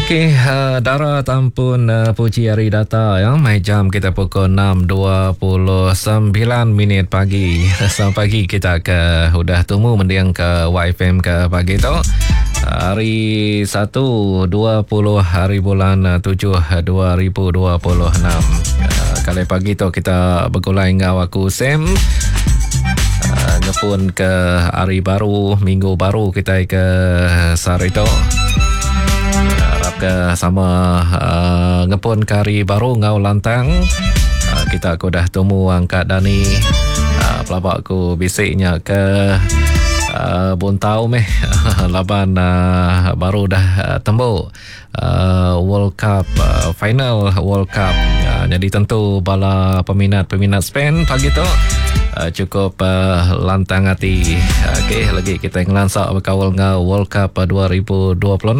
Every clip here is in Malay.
Okey, Dara tampun puji hari data ya. Mai jam kita pukul 6.29 pagi. Selamat pagi kita ke udah temu mendiang ke YFM ke pagi tu. Hari 1 20 hari bulan 7 2026. Kali pagi tu kita bergulai dengan aku Sam. Ngepun ke hari baru, minggu baru kita ke sehari tu. Harap ke sama ngepun ke hari baru ngau lantang. Kita aku dah temu angkat Dani. Pelabak aku bisiknya ke Buntau meh. Laban baru dah tembuk World Cup, final World Cup. Jadi tentu bala peminat Spain pagi tu cukup lantang hati. Okey, lagi kita ngelansak berkawal dengan World Cup 2026.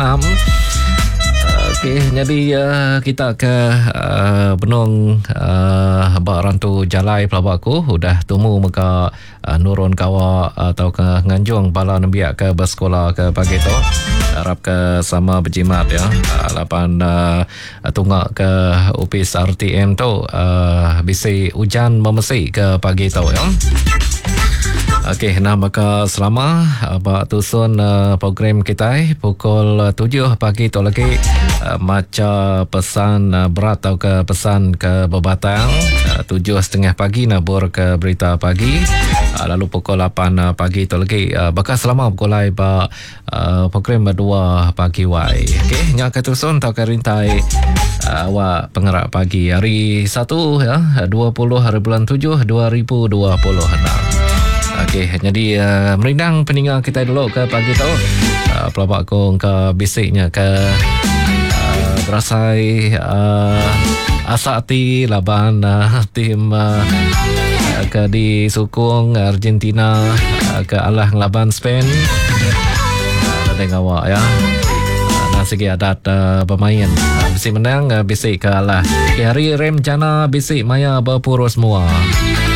Okey, jadi kita ke Benung Barantu Jalai pelabakku udah temu muka nurun kawa atau ke Nganjung bala nembiak ke bersekolah ke pagi tu. Harap ke sama berjimat ya. Lapan tunggak ke upis RTM tu bisi hujan memesi ke pagi tu ya. Okey, nah maka selama abak tusun program kita pukul 7 pagi tu lagi maca pesan berat atau ke pesan ke bebatang 7.30 pagi nabur ke berita pagi lalu pukul 8 pagi tu lagi bakal selama pukul ba program 2 pagi wai. Okey, nya ke tusun tau ke rintai awak pengerak pagi hari 1 ya 20 hari bulan 7 2026. Okey, jadi merindang peninggal kita dulu ke pagi tu. Pelabak aku ke bisiknya ke berasai Asati laban tim ke di sukung Argentina ke alah laban Spain. Ada awak ya. Segi adat pemain bisi menang bisik ke alah. Hari rem jana bisik maya berpurus semua.